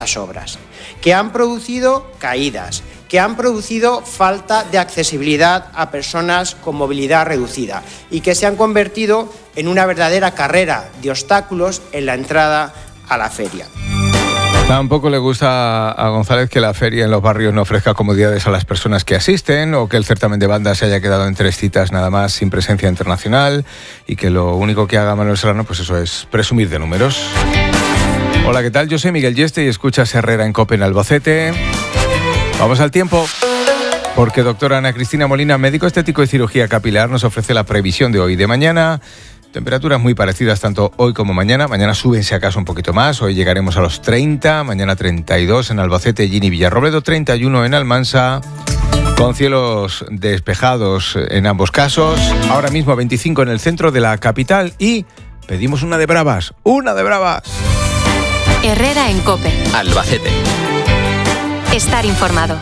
obras, que han producido caídas, que han producido falta de accesibilidad a personas con movilidad reducida y que se han convertido en una verdadera carrera de obstáculos en la entrada a la feria. Tampoco le gusta a González que la feria en los barrios no ofrezca comodidades a las personas que asisten, o que el certamen de bandas se haya quedado en 3 citas nada más, sin presencia internacional, y que lo único que haga Manuel Serrano, pues eso es presumir de números. Hola, ¿qué tal? Yo soy Miguel Yeste y escuchas Herrera en COPE en Albacete. Vamos al tiempo, porque doctora Ana Cristina Molina, médico estético y cirugía capilar, nos ofrece la previsión de hoy y de mañana. Temperaturas muy parecidas tanto hoy como mañana. Mañana suben si acaso un poquito más. Hoy llegaremos a los 30, mañana 32 en Albacete, Gini, Villarrobledo, 31 en Almansa, con cielos despejados en ambos casos. Ahora mismo 25 en el centro de la capital y pedimos una de bravas. ¡Una de bravas! Herrera en COPE. Albacete. Estar informado.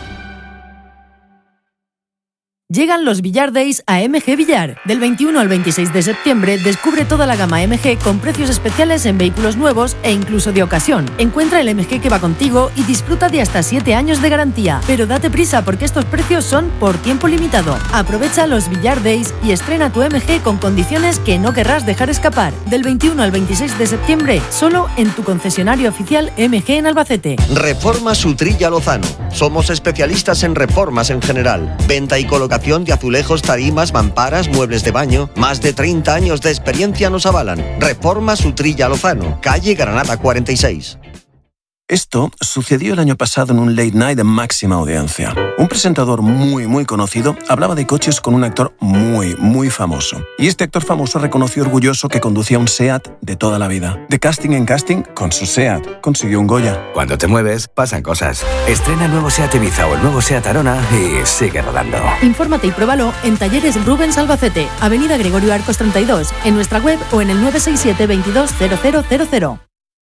Llegan los Villar Days a MG Villar. Del 21 al 26 de septiembre descubre toda la gama MG con precios especiales en vehículos nuevos e incluso de ocasión. Encuentra el MG que va contigo y disfruta de hasta 7 años de garantía. Pero date prisa porque estos precios son por tiempo limitado. Aprovecha los Villar Days y estrena tu MG con condiciones que no querrás dejar escapar. Del 21 al 26 de septiembre, solo en tu concesionario oficial MG en Albacete. Reformas Utrilla Lozano. Somos especialistas en reformas en general. Venta y colocación de azulejos, tarimas, mamparas, muebles de baño. Más de 30 años de experiencia nos avalan. Reformas Utrilla Lozano, calle Granada 46. Esto sucedió el año pasado en un late night de máxima audiencia. Un presentador muy conocido hablaba de coches con un actor muy famoso. Y este actor famoso reconoció orgulloso que conducía un SEAT de toda la vida. De casting en casting, con su SEAT consiguió un Goya. Cuando te mueves, pasan cosas. Estrena el nuevo SEAT Ibiza o el nuevo SEAT Arona y sigue rodando. Infórmate y pruébalo en Talleres Rubens Albacete, Avenida Gregorio Arcos 32, en nuestra web o en el 967 22 0000.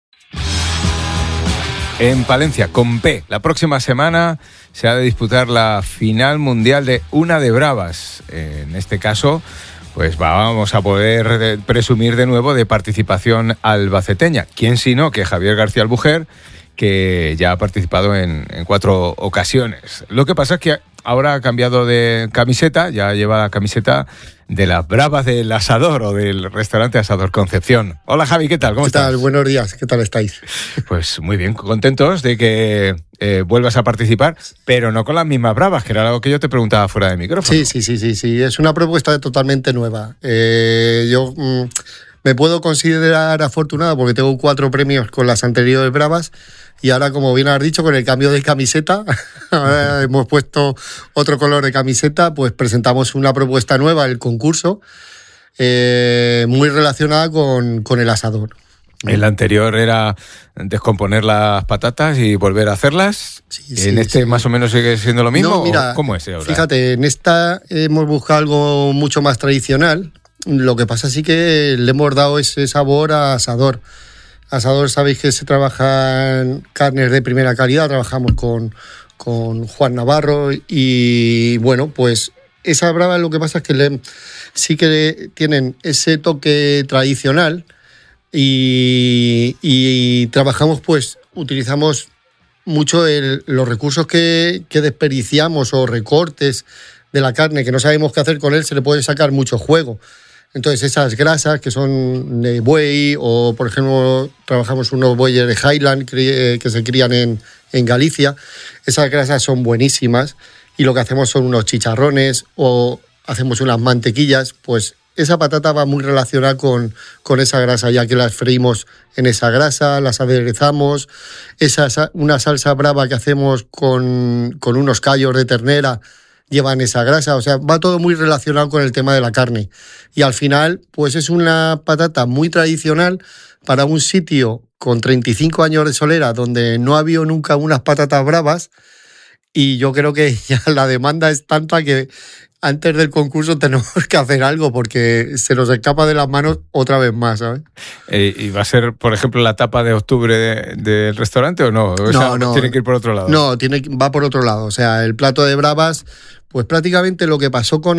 En Palencia, con P. La próxima semana se ha de disputar la final mundial de Una de Bravas. En este caso, pues vamos a poder presumir de nuevo de participación albaceteña. ¿Quién sino que Javier García Albujer, que ya ha participado en 4 ocasiones? Lo que pasa es que ahora ha cambiado de camiseta, ya lleva la camiseta de las Bravas del Asador o del restaurante Asador Concepción. Hola Javi, ¿qué tal? ¿Cómo estás? ¿Qué tal? Buenos días, ¿qué tal estáis? Pues muy bien, contentos de que vuelvas a participar, pero no con las mismas Bravas, que era algo que yo te preguntaba fuera de micrófono. Sí, es una propuesta totalmente nueva. Yo me puedo considerar afortunado porque tengo 4 premios con las anteriores Bravas. Y ahora, como bien has dicho, con el cambio de camiseta, ahora hemos puesto otro color de camiseta, pues presentamos una propuesta nueva, el concurso, muy relacionada con el asador. El anterior era descomponer las patatas y volver a hacerlas. ¿En este más o menos sigue siendo lo mismo? No, mira, ¿cómo es ahora? Fíjate, en esta hemos buscado algo mucho más tradicional. Lo que pasa sí que le hemos dado ese sabor a asador. Asador, sabéis que se trabajan carnes de primera calidad, trabajamos con Juan Navarro y bueno, pues esa brava lo que pasa es que sí que tienen ese toque tradicional y trabajamos, pues utilizamos mucho los recursos que desperdiciamos o recortes de la carne que no sabemos qué hacer con él, se le puede sacar mucho juego. Entonces esas grasas que son de buey o, por ejemplo, trabajamos unos bueyes de Highland que se crían en Galicia, esas grasas son buenísimas y lo que hacemos son unos chicharrones o hacemos unas mantequillas, pues esa patata va muy relacionada con esa grasa, ya que las freímos en esa grasa, las aderezamos, una salsa brava que hacemos con unos callos de ternera, llevan esa grasa, o sea, va todo muy relacionado con el tema de la carne. Y al final, pues es una patata muy tradicional para un sitio con 35 años de solera, donde no ha habido nunca unas patatas bravas, y yo creo que ya la demanda es tanta que antes del concurso tenemos que hacer algo porque se nos escapa de las manos otra vez más, ¿sabes? ¿Y va a ser, por ejemplo, la tapa de octubre del restaurante o no? No. ¿Tiene que ir por otro lado? No, va por otro lado. O sea, el plato de bravas, pues prácticamente lo que pasó con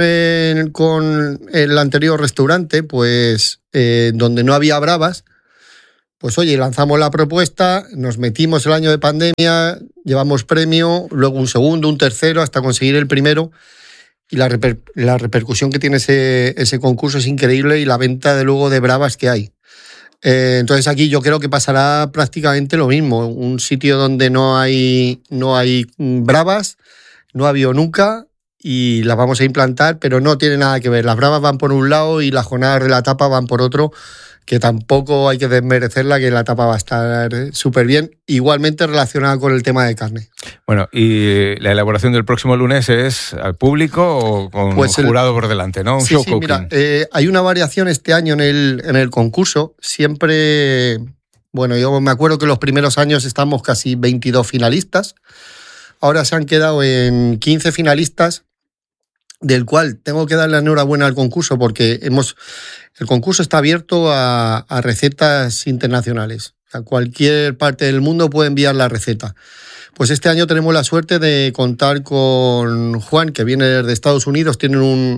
el anterior restaurante, pues donde no había bravas, pues oye, lanzamos la propuesta, nos metimos el año de pandemia, llevamos premio, luego un segundo, un tercero, hasta conseguir el primero. Y la repercusión que tiene ese concurso es increíble, y la venta de luego de bravas que hay. Entonces aquí yo creo que pasará prácticamente lo mismo. Un sitio donde no hay bravas, no ha habido nunca, y las vamos a implantar, pero no tiene nada que ver. Las bravas van por un lado y las jornadas de la tapa van por otro, que tampoco hay que desmerecerla, que la tapa va a estar súper bien, igualmente relacionada con el tema de carne. Bueno, ¿y la elaboración del próximo lunes es al público o con un jurado por delante, no? Un show cooking. Mira, hay una variación este año en el concurso. Siempre, bueno, yo me acuerdo que los primeros años estamos casi 22 finalistas. Ahora se han quedado en 15 finalistas, del cual tengo que darle la enhorabuena al concurso, porque el concurso está abierto a recetas internacionales. A cualquier parte del mundo puede enviar la receta. Pues este año tenemos la suerte de contar con Juan, que viene de Estados Unidos. Tienen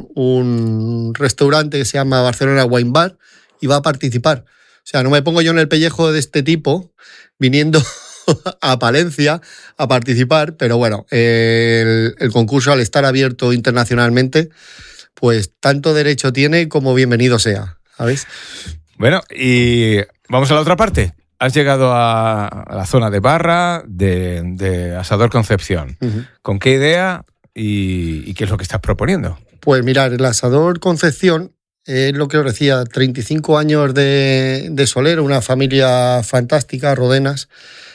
un restaurante que se llama Barcelona Wine Bar, y va a participar. O sea, no me pongo yo en el pellejo de este tipo viniendo a Palencia a participar, pero bueno, el concurso, al estar abierto internacionalmente, pues tanto derecho tiene como bienvenido sea, ¿sabes? Bueno, y vamos a la otra parte. Has llegado a la zona de Barra, de Asador Concepción. Uh-huh. ¿Con qué idea y qué es lo que estás proponiendo? Pues mirad, el Asador Concepción es lo que os decía, 35 años de solero, una familia fantástica, Rodenas,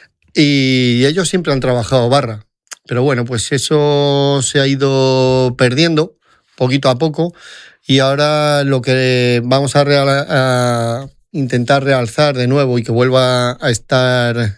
y ellos siempre han trabajado barra. Pero bueno, pues eso se ha ido perdiendo poquito a poco, y ahora lo que vamos a intentar realzar de nuevo y que vuelva a estar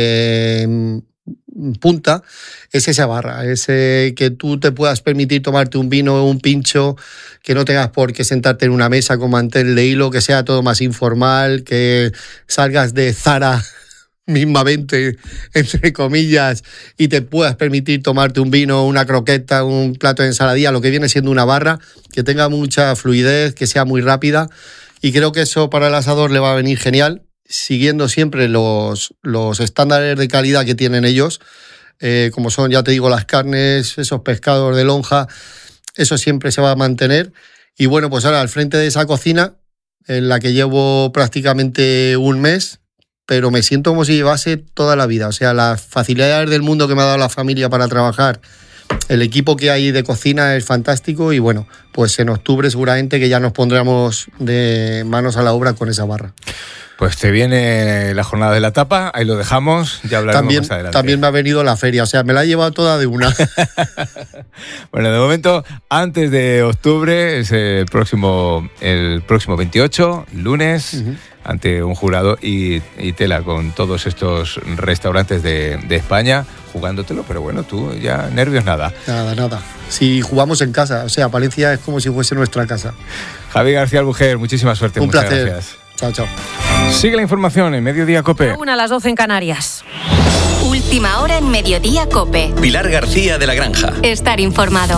punta es esa barra, ese que tú te puedas permitir tomarte un vino o un pincho, que no tengas por qué sentarte en una mesa con mantel de hilo, que sea todo más informal, que salgas de Zara mismamente, entre comillas, y te puedas permitir tomarte un vino, una croqueta, un plato de ensaladilla, lo que viene siendo una barra, que tenga mucha fluidez, que sea muy rápida, y creo que eso para el asador le va a venir genial, siguiendo siempre los estándares de calidad que tienen ellos, como son, ya te digo, las carnes, esos pescados de lonja, eso siempre se va a mantener. Y bueno, pues ahora al frente de esa cocina, en la que llevo prácticamente un mes, pero me siento como si llevase toda la vida. O sea, las facilidades del mundo que me ha dado la familia para trabajar, el equipo que hay de cocina es fantástico, y bueno, pues en octubre seguramente que ya nos pondremos de manos a la obra con esa barra. Pues te viene la jornada de la tapa, ahí lo dejamos, ya hablaremos más adelante. También me ha venido la feria, o sea, me la he llevado toda de una. Bueno, de momento, antes de octubre, es el próximo 28, lunes, uh-huh, ante un jurado y tela con todos estos restaurantes de España, jugándotelo, pero bueno, tú ya nervios nada. Nada. Si jugamos en casa, o sea, Palencia es como si fuese nuestra casa. Javi García Albujer, muchísima suerte. Un muchas placer. Gracias. Chao. Sigue la información en Mediodía COPE. 1:12 en Canarias. Última hora en Mediodía COPE. Pilar García de la Granja. Estar informado.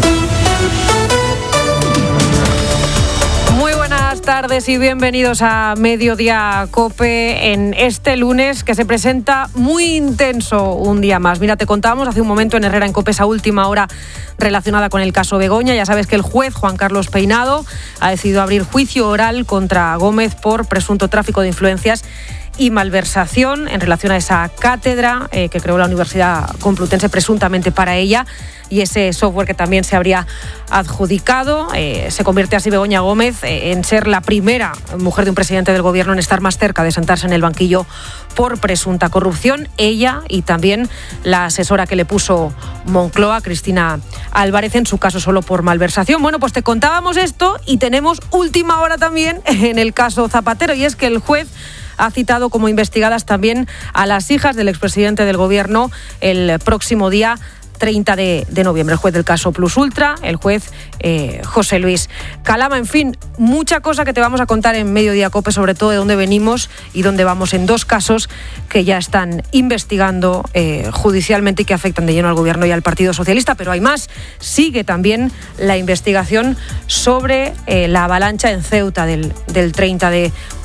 Muy buenas tardes y bienvenidos a Mediodía COPE en este lunes que se presenta muy intenso un día más. Mira, te contábamos hace un momento en Herrera en COPE esa última hora relacionada con el caso Begoña. Ya sabes que el juez Juan Carlos Peinado ha decidido abrir juicio oral contra Gómez por presunto tráfico de influencias y malversación en relación a esa cátedra que creó la Universidad Complutense presuntamente para ella, y ese software que también se habría adjudicado. Se convierte así Begoña Gómez en ser la primera mujer de un presidente del gobierno en estar más cerca de sentarse en el banquillo por presunta corrupción. Ella y también la asesora que le puso Moncloa, Cristina Álvarez, en su caso solo por malversación. Bueno, pues te contábamos esto y tenemos última hora también en el caso Zapatero, y es que el juez ha citado como investigadas también a las hijas del expresidente del gobierno el próximo día 30 de noviembre. El juez del caso Plus Ultra, el juez José Luis Calama. En fin, mucha cosa que te vamos a contar en Mediodía COPE, sobre todo de dónde venimos y dónde vamos en dos casos que ya están investigando judicialmente y que afectan de lleno al gobierno y al Partido Socialista. Pero hay más. Sigue también la investigación sobre la avalancha en Ceuta del 30 de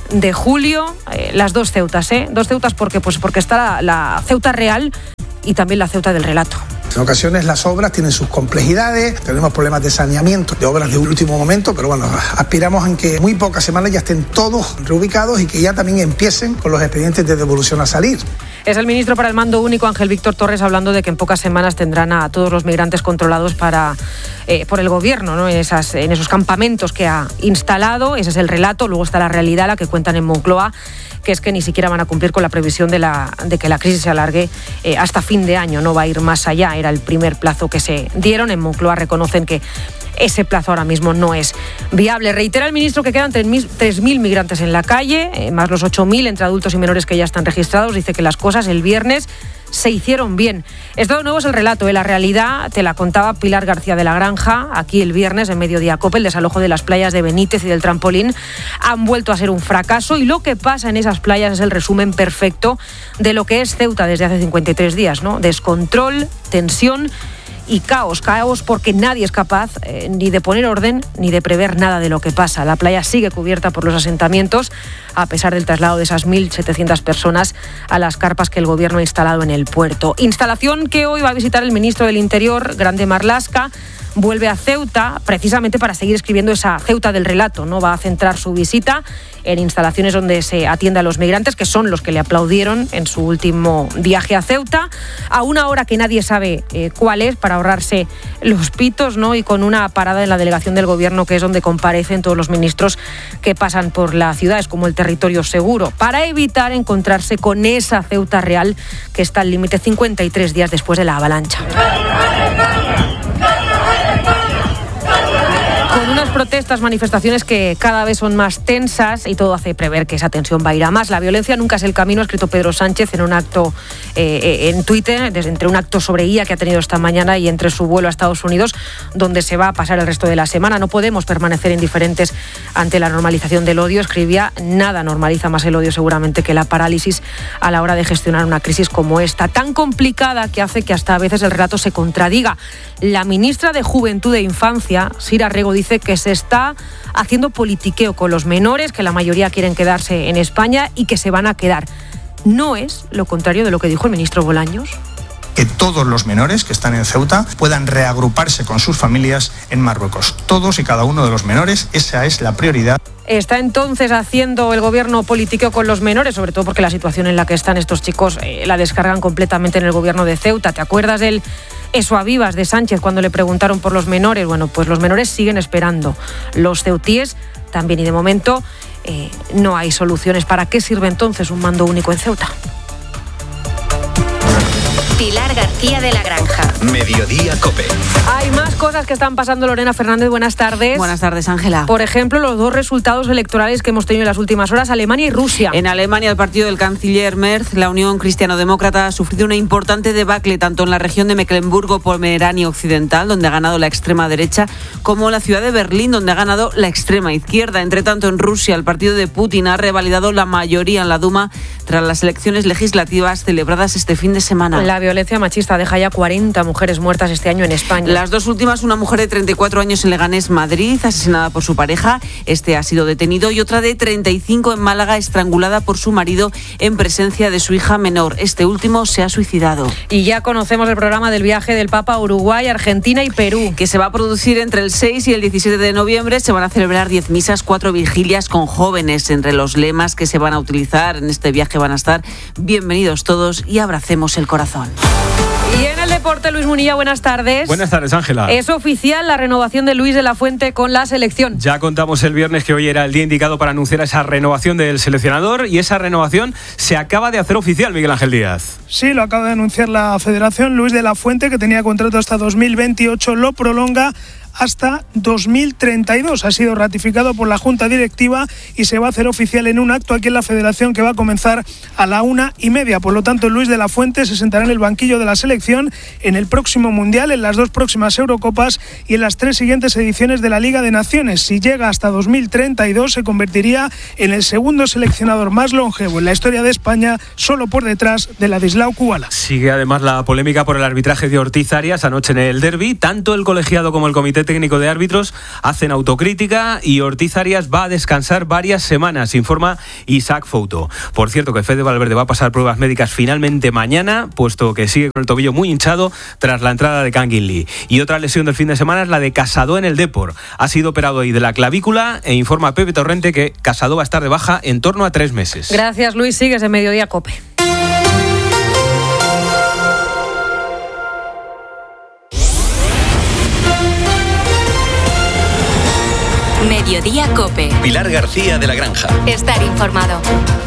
de julio, las dos Ceutas, Dos Ceutas porque está la Ceuta real y también la Ceuta del relato. En ocasiones las obras tienen sus complejidades, tenemos problemas de saneamiento, de obras de último momento, pero bueno, aspiramos en que muy pocas semanas ya estén todos reubicados y que ya también empiecen con los expedientes de devolución a salir. Es el ministro para el Mando Único, Ángel Víctor Torres, hablando de que en pocas semanas tendrán a todos los migrantes controlados por el gobierno, ¿no? en esos campamentos que ha instalado. Ese es el relato. Luego está la realidad, la que cuentan en Moncloa, que es que ni siquiera van a cumplir con la previsión de que la crisis se alargue hasta fin de año. No va a ir más allá. Era el primer plazo que se dieron. En Moncloa reconocen que ese plazo ahora mismo no es viable. Reitera el ministro que quedan 3.000 migrantes en la calle, más los 8.000 entre adultos y menores que ya están registrados. Dice que las cosas el viernes se hicieron bien. Esto de nuevo es el relato, la realidad te la contaba Pilar García de la Granja, aquí el viernes en Mediodía Cope. El desalojo de las playas de Benítez y del Trampolín han vuelto a ser un fracaso y lo que pasa en esas playas es el resumen perfecto de lo que es Ceuta desde hace 53 días, ¿no? Descontrol, tensión y caos porque nadie es capaz ni de poner orden ni de prever nada de lo que pasa. La playa sigue cubierta por los asentamientos a pesar del traslado de esas 1.700 personas a las carpas que el gobierno ha instalado en el puerto. Instalación que hoy va a visitar el ministro del Interior, Grande Marlaska. Vuelve a Ceuta precisamente para seguir escribiendo esa Ceuta del relato, ¿no? Va a centrar su visita en instalaciones donde se atiende a los migrantes, que son los que le aplaudieron en su último viaje a Ceuta, a una hora que nadie sabe cuál es, para ahorrarse los pitos, ¿no? Y con una parada en la delegación del gobierno, que es donde comparecen todos los ministros que pasan por la ciudad, es como el territorio seguro, para evitar encontrarse con esa Ceuta real que está al límite 53 días después de la avalancha. Con unas protestas, manifestaciones que cada vez son más tensas y todo hace prever que esa tensión va a ir a más. La violencia nunca es el camino, ha escrito Pedro Sánchez en un acto en Twitter, entre un acto sobre IA que ha tenido esta mañana y entre su vuelo a Estados Unidos, donde se va a pasar el resto de la semana. No podemos permanecer indiferentes ante la normalización del odio. Escribía, nada normaliza más el odio seguramente que la parálisis a la hora de gestionar una crisis como esta, tan complicada que hace que hasta a veces el relato se contradiga. La ministra de Juventud e Infancia, Sira Rego, dice que se está haciendo politiqueo con los menores, que la mayoría quieren quedarse en España y que se van a quedar. ¿No es lo contrario de lo que dijo el ministro Bolaños? Que todos los menores que están en Ceuta puedan reagruparse con sus familias en Marruecos. Todos y cada uno de los menores, esa es la prioridad. ¿Está entonces haciendo el gobierno político con los menores? Sobre todo porque la situación en la que están estos chicos la descargan completamente en el gobierno de Ceuta. ¿Te acuerdas del eso a vivas de Sánchez cuando le preguntaron por los menores? Bueno, pues los menores siguen esperando. Los ceutíes también, y de momento no hay soluciones. ¿Para qué sirve entonces un mando único en Ceuta? Pilar García de la Granja. Mediodía Cope. Hay más cosas que están pasando. Lorena Fernández, buenas tardes. Buenas tardes, Ángela. Por ejemplo, los dos resultados electorales que hemos tenido en las últimas horas, Alemania y Rusia. En Alemania, el partido del canciller Merz, la Unión Cristiano-Demócrata, ha sufrido una importante debacle tanto en la región de Mecklemburgo-Pomerania Occidental, donde ha ganado la extrema derecha, como en la ciudad de Berlín, donde ha ganado la extrema izquierda. Entre tanto, en Rusia, el partido de Putin ha revalidado la mayoría en la Duma tras las elecciones legislativas celebradas este fin de semana. La violencia machista deja ya 40 mujeres muertas este año en España. Las dos últimas, una mujer de 34 años en Leganés, Madrid, asesinada por su pareja. Este ha sido detenido, y otra de 35 en Málaga, estrangulada por su marido en presencia de su hija menor. Este último se ha suicidado. Y ya conocemos el programa del viaje del Papa a Uruguay, Argentina y Perú, que se va a producir entre el 6 y el 17 de noviembre. Se van a celebrar 10 misas, 4 vigilias con jóvenes. Entre los lemas que se van a utilizar en este viaje van a estar: bienvenidos todos y abracemos el corazón. Y en el deporte, Luis Munilla, buenas tardes. Buenas tardes, Ángela. Es oficial la renovación de Luis de la Fuente con la selección. Ya contamos el viernes que hoy era el día indicado para anunciar esa renovación del seleccionador, y esa renovación se acaba de hacer oficial, Miguel Ángel Díaz. Sí, lo acaba de anunciar la Federación. Luis de la Fuente, que tenía contrato hasta 2028, lo prolonga hasta 2032. Ha sido ratificado por la Junta Directiva y se va a hacer oficial en un acto aquí en la Federación que va a comenzar a la 1:30. Por lo tanto, Luis de la Fuente se sentará en el banquillo de la selección en el próximo Mundial, en las 2 próximas Eurocopas y en las 3 siguientes ediciones de la Liga de Naciones. Si llega hasta 2032, se convertiría en el segundo seleccionador más longevo en la historia de España, solo por detrás de Ladislao Kubala. Sigue además la polémica por el arbitraje de Ortiz Arias anoche en el derbi. Tanto el colegiado como el comité Técnico de Árbitros hacen autocrítica y Ortiz Arias va a descansar varias semanas, informa Isaac Fouto. Por cierto, que Fede Valverde va a pasar pruebas médicas finalmente mañana, puesto que sigue con el tobillo muy hinchado tras la entrada de Kangin Lee. Y otra lesión del fin de semana es la de Casado en el Depor. Ha sido operado ahí de la clavícula e informa Pepe Torrente que Casado va a estar de baja en torno a 3 meses. Gracias, Luis. Sigues en Mediodía COPE. Mediodía COPE. Pilar García de la Granja. Estar informado.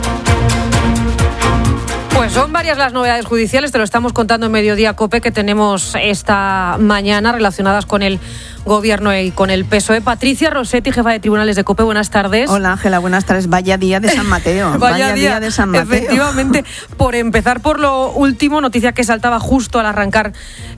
Pues son varias las novedades judiciales, te lo estamos contando en Mediodía COPE que tenemos esta mañana relacionadas con el Gobierno y con el PSOE. Patricia Rossetti, jefa de tribunales de COPE, buenas tardes. Hola Ángela, buenas tardes. Vaya día de San Mateo. Vaya día de San Mateo. Efectivamente, por empezar por lo último, noticia que saltaba justo al arrancar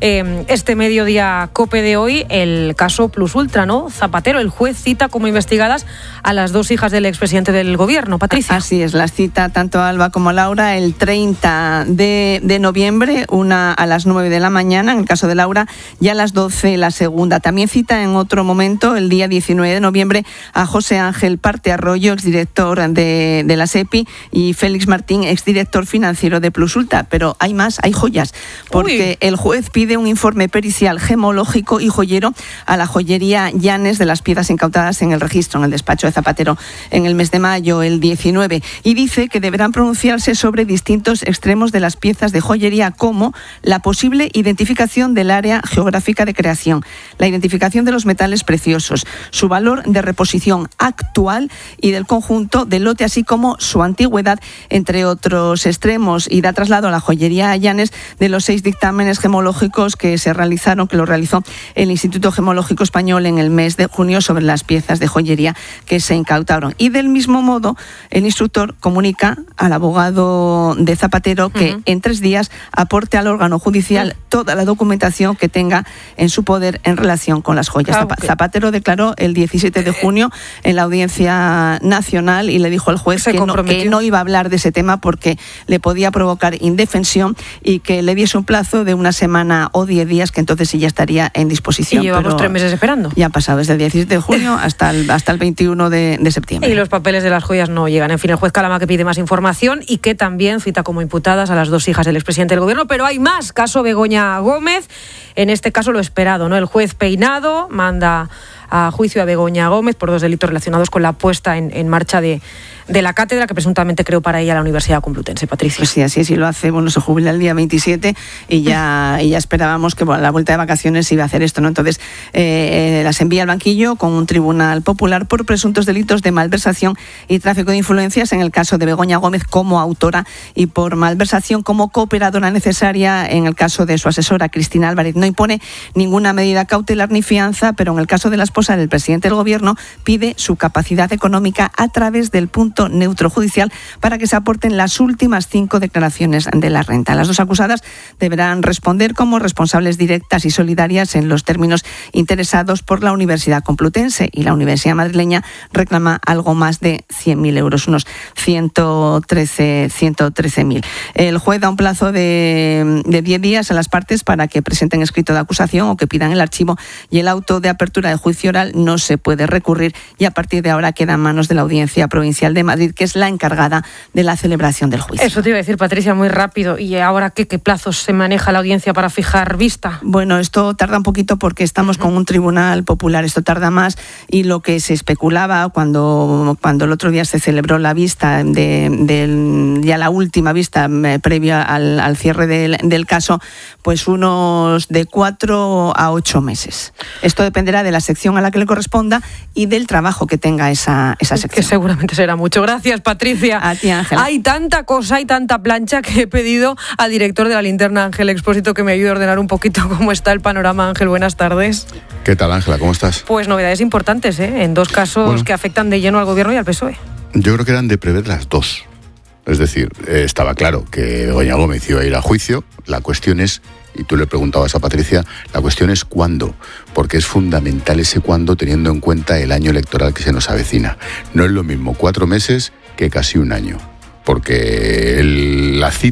este Mediodía COPE de hoy, el caso Plus Ultra, ¿no? Zapatero, el juez cita como investigadas a las 2 hijas del expresidente del Gobierno. Patricia. Así es, las cita tanto a Alba como a Laura el 30 de noviembre, una a las 9 de la mañana, en el caso de Laura, y a las 12 la segunda. También cita en otro momento, el día 19 de noviembre, a José Ángel Parte Arroyo, exdirector de la SEPI, y Félix Martín, exdirector financiero de Plus Ultra. Pero hay más, hay joyas, porque el juez pide un informe pericial gemológico y joyero a la joyería Llanes de las piezas incautadas en el registro, en el despacho de Zapatero, en el mes de mayo, el 19, y dice que deberán pronunciarse sobre distintos extremos de las piezas de joyería, como la posible identificación del área geográfica de creación, la identificación de los metales preciosos, su valor de reposición actual y del conjunto del lote, así como su antigüedad, entre otros extremos. Y da traslado a la joyería Llanes de los 6 dictámenes gemológicos que lo realizó el Instituto Gemológico Español en el mes de junio sobre las piezas de joyería que se incautaron. Y del mismo modo, el instructor comunica al abogado de Zapatero que en 3 días aporte al órgano judicial toda la documentación que tenga en su poder en relación con las joyas. Zapatero declaró el 17 de junio en la Audiencia Nacional y le dijo al juez que no iba a hablar de ese tema porque le podía provocar indefensión y que le diese un plazo de 1 semana o 10 días, que entonces sí ya estaría en disposición. Y llevamos 3 meses esperando. Ya ha pasado desde el 17 de junio hasta el 21 de septiembre. Y los papeles de las joyas no llegan. En fin, el juez Calama que pide más información y que también cita como imputadas a las 2 hijas del expresidente del Gobierno. Pero hay más. Caso Begoña Gómez. En este caso lo esperado, ¿no? El juez Peinado manda a juicio a Begoña Gómez por 2 delitos relacionados con la puesta en marcha de la cátedra que presuntamente creó para ella la Universidad Complutense. Patricia. Pues sí, así lo hace. Bueno, se jubila el día 27 y ya esperábamos que a la vuelta de vacaciones iba a hacer esto, ¿no? Entonces las envía al banquillo con un tribunal popular por presuntos delitos de malversación y tráfico de influencias en el caso de Begoña Gómez como autora y por malversación como cooperadora necesaria en el caso de su asesora Cristina Álvarez. No impone ninguna medida cautelar ni fianza, pero en el caso de la esposa del presidente del Gobierno pide su capacidad económica a través del punto neutro judicial para que se aporten las últimas 5 declaraciones de la renta. Las 2 acusadas deberán responder como responsables directas y solidarias en los términos interesados por la Universidad Complutense, y la Universidad madrileña reclama algo más de 100.000 euros, unos 113.000. El juez da un plazo de 10 días a las partes para que presenten escrito de acusación o que pidan el archivo, y el auto de apertura de juicio oral no se puede recurrir, y a partir de ahora queda en manos de la Audiencia Provincial de Madrid, que es la encargada de la celebración del juicio. Eso te iba a decir, Patricia, muy rápido. ¿Y ahora qué plazos se maneja la audiencia para fijar vista? Bueno, esto tarda un poquito porque estamos con un tribunal popular, esto tarda más, y lo que se especulaba cuando el otro día se celebró la vista, ya la última vista previa al cierre del caso, pues unos de 4 a 8 meses. Esto dependerá de la sección a la que le corresponda y del trabajo que tenga esa sección. Que seguramente será mucho. Gracias, Patricia. A ti, Ángela. Hay tanta cosa y tanta plancha que he pedido al director de La Linterna, Ángel Expósito, que me ayude a ordenar un poquito cómo está el panorama. Ángel, buenas tardes. ¿Qué tal, Ángela? ¿Cómo estás? Pues novedades importantes, en 2 casos que afectan de lleno al Gobierno y al PSOE. Yo creo que eran de prever las 2. Es decir, estaba claro que Begoña Gómez iba a ir a juicio. La cuestión es, y tú le preguntabas a Patricia, la cuestión es cuándo, porque es fundamental ese cuándo teniendo en cuenta el año electoral que se nos avecina. No es lo mismo 4 meses que casi un año, porque la cita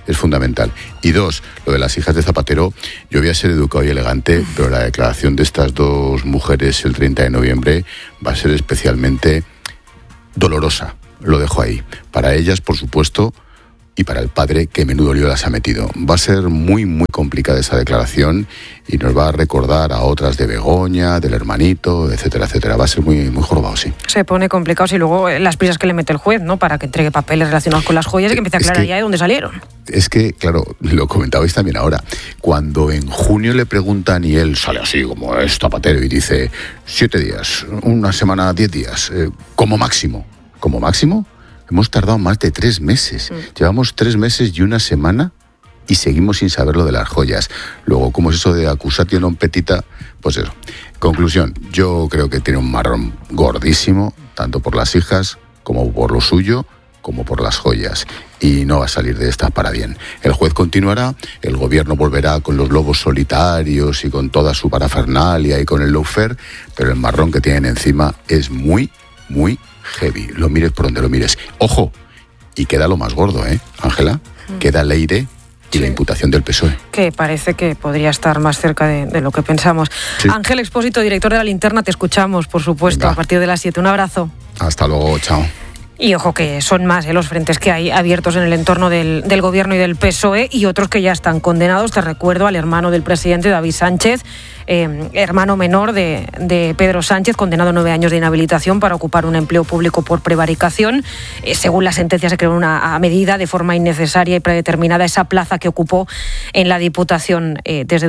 es fundamental. Y dos, lo de las hijas de Zapatero, yo voy a ser educado y elegante, pero la declaración de estas dos mujeres el 30 de noviembre va a ser especialmente dolorosa. Lo dejo ahí. Para ellas, por supuesto, y para el padre, que menudo lío las ha metido. Va a ser muy, muy complicada esa declaración y nos va a recordar a otras de Begoña, del hermanito, etcétera, etcétera. Va a ser muy, muy jorobado, sí. Se pone complicado si luego las prisas que le mete el juez, ¿no? Para que entregue papeles relacionados con las joyas y que empiece a aclarar ya de dónde salieron. Es que, claro, lo comentabais también ahora, cuando en junio le preguntan y él sale así como es Zapatero y dice 7 días, una semana, 10 días, como máximo. ¿Como máximo? Hemos tardado más de 3 meses. Llevamos 3 meses y una semana y seguimos sin saber lo de las joyas. Luego, ¿cómo es eso de accusatio non petita? Pues eso. Conclusión, yo creo que tiene un marrón gordísimo, tanto por las hijas como por lo suyo, como por las joyas. Y no va a salir de esta para bien. El juez continuará, el gobierno volverá con los lobos solitarios y con toda su parafernalia y con el lawfare, pero el marrón que tienen encima es muy, muy heavy, lo mires por donde lo mires. Ojo, y queda lo más gordo, Ángela, queda Leire y la imputación del PSOE. Que parece que podría estar más cerca de lo que pensamos. Sí. Ángel Expósito, director de La Linterna, te escuchamos, por supuesto, a partir de las 7. Un abrazo. Hasta luego, chao. Y ojo que son más los frentes que hay abiertos en el entorno del gobierno y del PSOE y otros que ya están condenados. Te recuerdo al hermano del presidente, David Sánchez, hermano menor de Pedro Sánchez, condenado a 9 años de inhabilitación para ocupar un empleo público por prevaricación. Según la sentencia, se creó una medida de forma innecesaria y predeterminada esa plaza que ocupó en la Diputación desde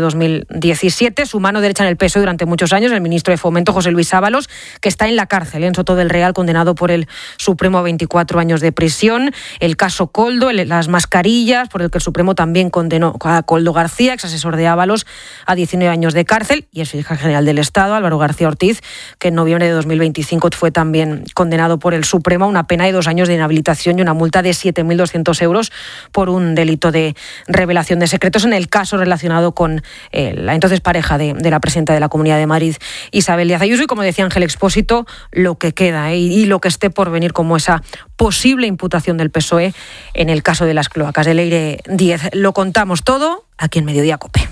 2017. Su mano derecha en el PSOE durante muchos años, el ministro de Fomento, José Luis Ábalos, que está en la cárcel en Soto del Real, condenado por el Supremo a 24 años de prisión. El caso Koldo, las mascarillas, por el que el Supremo también condenó a Koldo García, ex asesor de Ábalos, a 19 años de cárcel. Y el fiscal general del Estado, Álvaro García Ortiz, que en noviembre de 2025 fue también condenado por el Supremo a una pena de 2 años de inhabilitación y una multa de 7.200 euros por un delito de revelación de secretos en el caso relacionado con la entonces pareja de la presidenta de la Comunidad de Madrid, Isabel Díaz Ayuso. Y como decía Ángel Expósito, lo que queda y lo que esté por venir como esa posible imputación del PSOE en el caso de las cloacas de Leire 10. Lo contamos todo aquí en Mediodía COPE.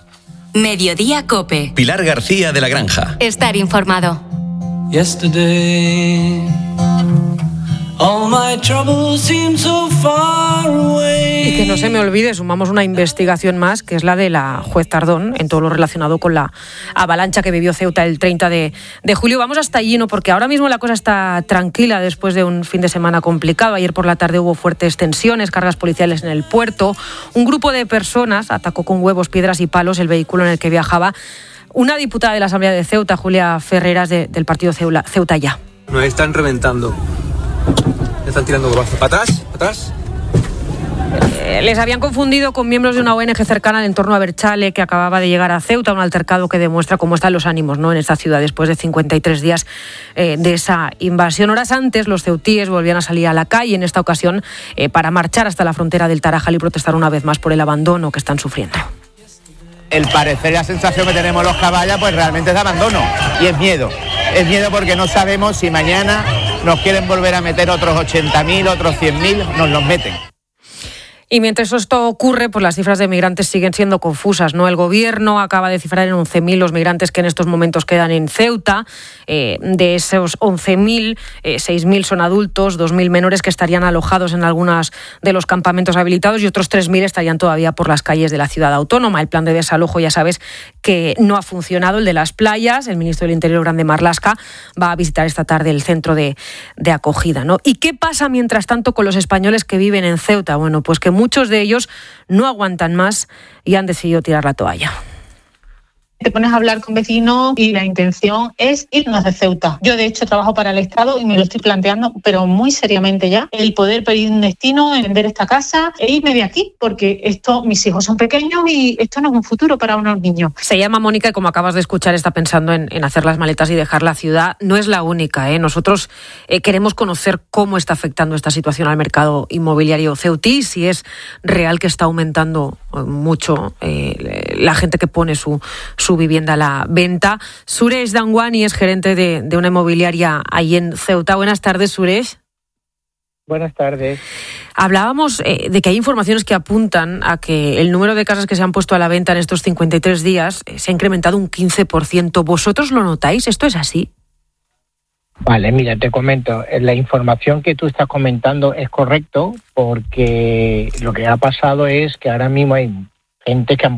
Mediodía COPE. Pilar García de la Granja. Estar informado. Yesterday, all my troubles seem so far away. Y que no se me olvide, sumamos una investigación más, que es la de la juez Tardón, en todo lo relacionado con la avalancha que vivió Ceuta el 30 de julio. Vamos hasta allí, ¿no? Porque ahora mismo la cosa está tranquila después de un fin de semana complicado. Ayer por la tarde hubo fuertes tensiones, cargas policiales en el puerto. Un grupo de personas atacó con huevos, piedras y palos el vehículo en el que viajaba una diputada de la Asamblea de Ceuta, Julia Ferreras, del partido Ceuta Ya. Nos están reventando. Están tirando brazos. ¿Para atrás? ¿Para atrás? Les habían confundido con miembros de una ONG cercana al entorno a Berchale, que acababa de llegar a Ceuta, un altercado que demuestra cómo están los ánimos, ¿no?, en esta ciudad después de 53 días de esa invasión. Horas antes, los ceutíes volvían a salir a la calle, en esta ocasión para marchar hasta la frontera del Tarajal y protestar una vez más por el abandono que están sufriendo. El parecer, la sensación que tenemos los caballas, pues realmente es de abandono. Y es miedo. Es miedo porque no sabemos si mañana nos quieren volver a meter otros 80.000, otros 100.000, nos los meten. Y mientras esto ocurre, pues las cifras de migrantes siguen siendo confusas, ¿no? El gobierno acaba de cifrar en 11.000 los migrantes que en estos momentos quedan en Ceuta. De esos 11.000, 6.000 son adultos, 2.000 menores que estarían alojados en algunos de los campamentos habilitados y otros 3.000 estarían todavía por las calles de la ciudad autónoma. El plan de desalojo, ya sabes, que no ha funcionado, el de las playas. El ministro del Interior, Grande Marlaska, va a visitar esta tarde el centro de acogida, ¿no? ¿Y qué pasa mientras tanto con los españoles que viven en Ceuta? Bueno, pues que muchos de ellos no aguantan más y han decidido tirar la toalla. Te pones a hablar con vecinos y la intención es irnos de Ceuta. Yo, de hecho, trabajo para el Estado y me lo estoy planteando, pero muy seriamente ya, el poder pedir un destino, vender esta casa e irme de aquí, porque mis hijos son pequeños y esto no es un futuro para unos niños. Se llama Mónica y, como acabas de escuchar, está pensando en hacer las maletas y dejar la ciudad. No es la única, ¿eh? Nosotros queremos conocer cómo está afectando esta situación al mercado inmobiliario ceutí, si es real que está aumentando mucho la gente que pone su vivienda a la venta. Suresh Dangwani es gerente de una inmobiliaria ahí en Ceuta. Buenas tardes, Suresh. Buenas tardes. Hablábamos de que hay informaciones que apuntan a que el número de casas que se han puesto a la venta en estos 53 días se ha incrementado un 15%. ¿Vosotros lo notáis? ¿Esto es así? Vale, mira, te comento. La información que tú estás comentando es correcto porque lo que ha pasado es que ahora mismo hay gente que han